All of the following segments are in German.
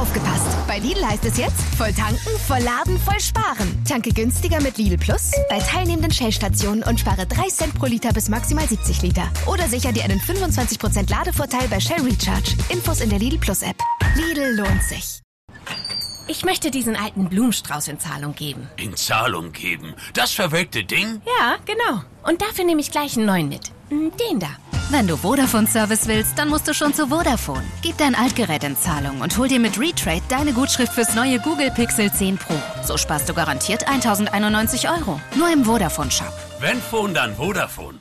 Aufgepasst! Bei Lidl heißt es jetzt, voll tanken, voll laden, voll sparen. Tanke günstiger mit Lidl Plus bei teilnehmenden Shell-Stationen und spare 3 Cent pro Liter bis maximal 70 Liter. Oder sicher dir einen 25% Ladevorteil bei Shell Recharge. Infos in der Lidl Plus App. Lidl lohnt sich. Ich möchte diesen alten Blumenstrauß in Zahlung geben. In Zahlung geben? Das verwelkte Ding? Ja, genau. Und dafür nehme ich gleich einen neuen mit. Den da. Wenn du Vodafone-Service willst, dann musst du schon zu Vodafone. Gib dein Altgerät in Zahlung und hol dir mit Retrade deine Gutschrift fürs neue Google Pixel 10 Pro. So sparst du garantiert 1.091 €. Nur im Vodafone-Shop. Wenn Phone, dann Vodafone.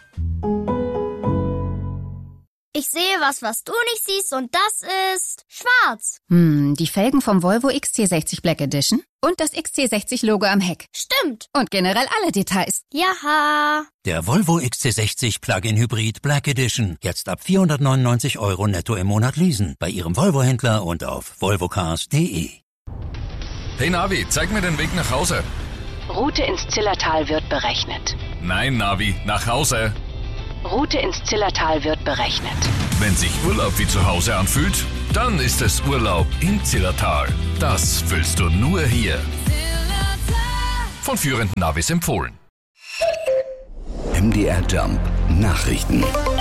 Ich sehe was du nicht siehst und das ist schwarz. Die Felgen vom Volvo XC60 Black Edition und das XC60-Logo am Heck. Stimmt. Und generell alle Details. Jaha. Der Volvo XC60 Plug-in Hybrid Black Edition. Jetzt ab 499 € netto im Monat leasen. Bei Ihrem Volvo-Händler und auf volvocars.de. Hey Navi, zeig mir den Weg nach Hause. Route ins Zillertal wird berechnet. Nein, Navi, nach Hause. Route ins Zillertal wird berechnet. Wenn sich Urlaub wie zu Hause anfühlt, dann ist es Urlaub im Zillertal. Das fühlst du nur hier. Von führenden Navis empfohlen. MDR Jump Nachrichten.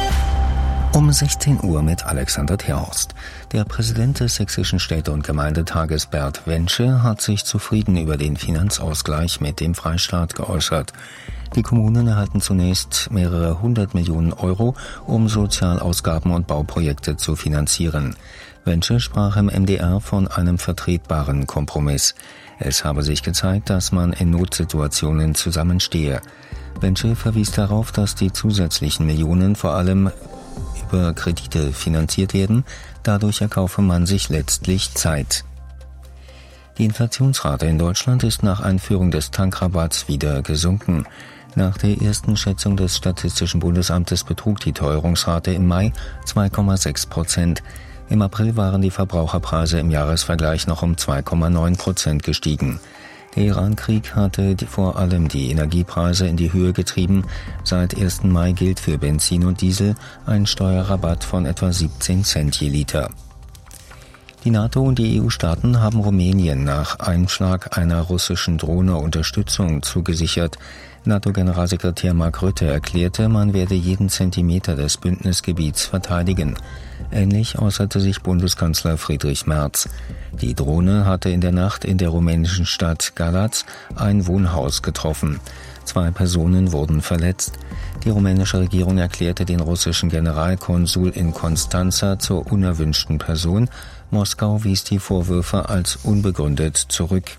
Um 16 Uhr mit Alexander Terhorst. Der Präsident des Sächsischen Städte- und Gemeindetages Bert Wensche hat sich zufrieden über den Finanzausgleich mit dem Freistaat geäußert. Die Kommunen erhalten zunächst mehrere 100 Millionen €, um Sozialausgaben und Bauprojekte zu finanzieren. Wensche sprach im MDR von einem vertretbaren Kompromiss. Es habe sich gezeigt, dass man in Notsituationen zusammenstehe. Wensche verwies darauf, dass die zusätzlichen Millionen vor allem über Kredite finanziert werden. Dadurch erkaufe man sich letztlich Zeit. Die Inflationsrate in Deutschland ist nach Einführung des Tankrabatts wieder gesunken. Nach der ersten Schätzung des Statistischen Bundesamtes betrug die Teuerungsrate im Mai 2,6%. Im April waren die Verbraucherpreise im Jahresvergleich noch um 2,9% gestiegen. Der Iran-Krieg hatte vor allem die Energiepreise in die Höhe getrieben. Seit 1. Mai gilt für Benzin und Diesel ein Steuerrabatt von etwa 17 Cent je Liter. Die NATO und die EU-Staaten haben Rumänien nach Einschlag einer russischen Drohne Unterstützung zugesichert. NATO-Generalsekretär Mark Rutte erklärte, man werde jeden Zentimeter des Bündnisgebiets verteidigen. Ähnlich äußerte sich Bundeskanzler Friedrich Merz. Die Drohne hatte in der Nacht in der rumänischen Stadt Galați ein Wohnhaus getroffen. 2 Personen wurden verletzt. Die rumänische Regierung erklärte den russischen Generalkonsul in Constanța zur unerwünschten Person. Moskau wies die Vorwürfe als unbegründet zurück.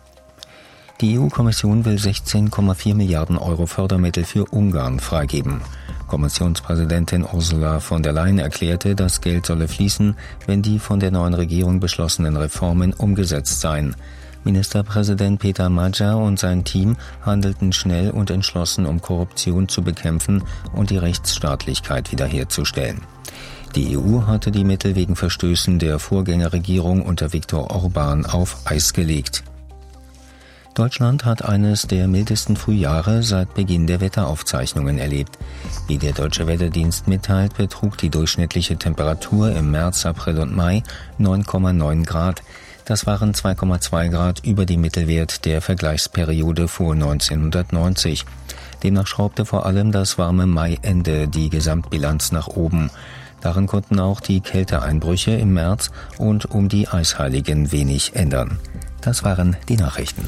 Die EU-Kommission will 16,4 Milliarden € Fördermittel für Ungarn freigeben. Kommissionspräsidentin Ursula von der Leyen erklärte, das Geld solle fließen, wenn die von der neuen Regierung beschlossenen Reformen umgesetzt seien. Ministerpräsident Peter Magyar und sein Team handelten schnell und entschlossen, um Korruption zu bekämpfen und die Rechtsstaatlichkeit wiederherzustellen. Die EU hatte die Mittel wegen Verstößen der Vorgängerregierung unter Viktor Orbán auf Eis gelegt. Deutschland hat eines der mildesten Frühjahre seit Beginn der Wetteraufzeichnungen erlebt. Wie der Deutsche Wetterdienst mitteilt, betrug die durchschnittliche Temperatur im März, April und Mai 9,9 Grad. Das waren 2,2 Grad über dem Mittelwert der Vergleichsperiode vor 1990. Demnach schraubte vor allem das warme Maiende die Gesamtbilanz nach oben. Darin konnten auch die Kälteeinbrüche im März und um die Eisheiligen wenig ändern. Das waren die Nachrichten.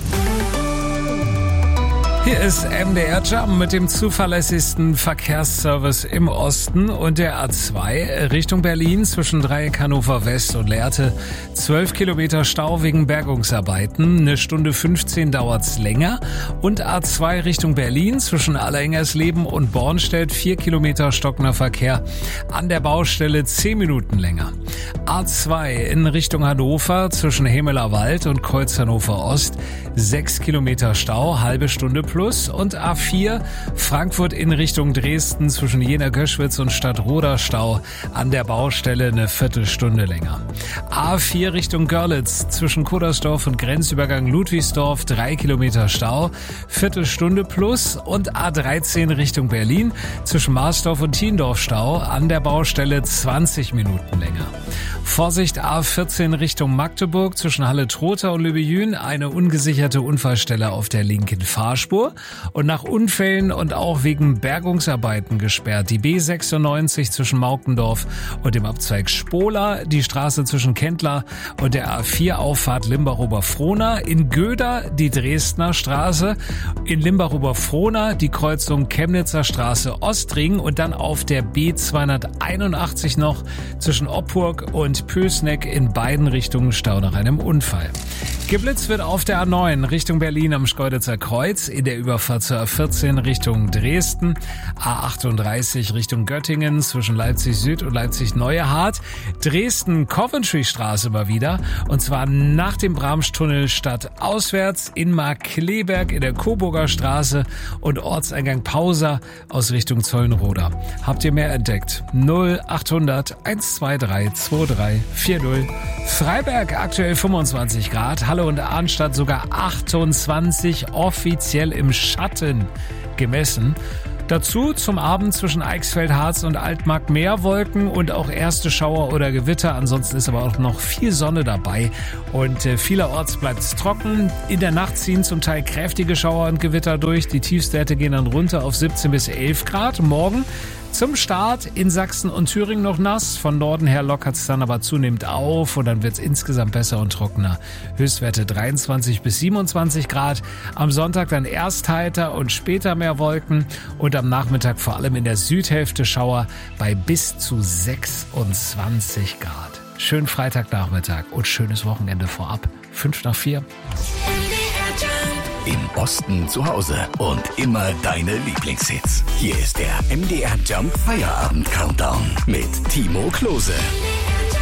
Hier ist MDR Jump mit dem zuverlässigsten Verkehrsservice im Osten und der A2 Richtung Berlin zwischen Dreieck Hannover West und Lehrte. 12 Kilometer Stau wegen Bergungsarbeiten, 1 Stunde 15 dauert's länger. Und A2 Richtung Berlin zwischen Allerengersleben und Bornstedt 4 Kilometer stockender Verkehr. An der Baustelle 10 Minuten länger. A2 in Richtung Hannover zwischen Hemeler Wald und Kreuz Hannover Ost 6 Kilometer Stau, halbe Stunde plus. Und A4 Frankfurt in Richtung Dresden zwischen Jena-Göschwitz und Stadtroda Stau an der Baustelle eine Viertelstunde länger. A4 Richtung Görlitz zwischen Kuddersdorf und Grenzübergang Ludwigsdorf 3 Kilometer Stau, Viertelstunde plus. Und A13 Richtung Berlin zwischen Marsdorf und Thiendorf Stau an der Baustelle 20 Minuten länger. Vorsicht A14 Richtung Magdeburg zwischen Halle-Trotha und Lübejün, eine ungesicherte Unfallstelle auf der linken Fahrspur und nach Unfällen und auch wegen Bergungsarbeiten gesperrt. Die B96 zwischen Maukendorf und dem Abzweig Spola, die Straße zwischen Kendler und der A4-Auffahrt Limbach-Oberfrohna, in Göder die Dresdner Straße, in Limbach-Oberfrohna die Kreuzung Chemnitzer Straße Ostring und dann auf der B281 noch zwischen Oppurg und Pößneck in beiden Richtungen Stau nach einem Unfall. Geblitzt wird auf der A9 Richtung Berlin am Schkeuditzer Kreuz, in der Überfahrt zur A14 Richtung Dresden, A38 Richtung Göttingen zwischen Leipzig Süd und Leipzig Neuehardt, Dresden-Coventry-Straße mal wieder, und zwar nach dem Bramstunnel stadtauswärts in Markkleeberg in der Coburger Straße und Ortseingang Pausa aus Richtung Zollenroda. Habt ihr mehr entdeckt? 0800 123 2340. Freiberg aktuell 25 Grad, Halle und Arnstadt sogar 28 offiziell im Schatten gemessen. Dazu zum Abend zwischen Eichsfeld, Harz und Altmark mehr Wolken und auch erste Schauer oder Gewitter. Ansonsten ist aber auch noch viel Sonne dabei und vielerorts bleibt es trocken. In der Nacht ziehen zum Teil kräftige Schauer und Gewitter durch. Die Tiefstwerte gehen dann runter auf 17 bis 11 Grad. Morgen zum Start in Sachsen und Thüringen noch nass. Von Norden her lockert es dann aber zunehmend auf und dann wird es insgesamt besser und trockener. Höchstwerte 23 bis 27 Grad. Am Sonntag dann erst heiter und später mehr Wolken und am Nachmittag vor allem in der Südhälfte Schauer bei bis zu 26 Grad. Schönen Freitagnachmittag und schönes Wochenende vorab. 5:04. Im Osten zu Hause und immer deine Lieblingshits. Hier ist der MDR Jump Feierabend Countdown mit Timo Klose.